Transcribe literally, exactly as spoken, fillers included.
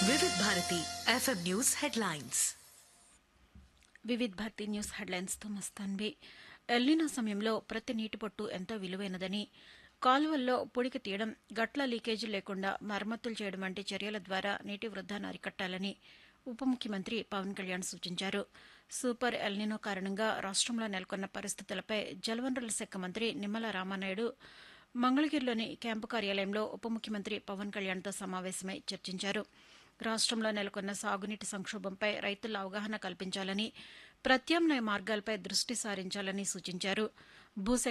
వివిధ Bharati FM news headlines. Vividh Bharati news హెడ్లైన్స్తో మస్తాన్వి. El Niño సమయంలో ప్రతి నీటి పొట్టు ఎంతో విలువైనదని, కాలువల్లో పొడికి తీయడం, గట్ల లీకేజీ లేకుండా మరమ్మతులు చేయడం వంటి చర్యల ద్వారా నీటి వృద్ధాను అరికట్టాలని ఉప ముఖ్యమంత్రి పవన్ కళ్యాణ్ సూచించారు. సూపర్ ఎల్నినో కారణంగా రాష్ట్రంలో నెలకొన్న పరిస్థితులపై జలవనరుల శాఖ మంత్రి నిమ్మల రామానాయుడు మంగళగిరిలోని క్యాంపు కార్యాలయంలో ఉప ముఖ్యమంత్రి పవన్ కళ్యాణ్తో సమావేశమై చర్చించారు. రాష్ట్రంలో నెలకొన్న సాగునీటి సంక్షోభంపై రైతుల్లో అవగాహన కల్పించాలని, ప్రత్యామ్నాయ మార్గాలపై దృష్టి సారించాలని సూచించారు. భూ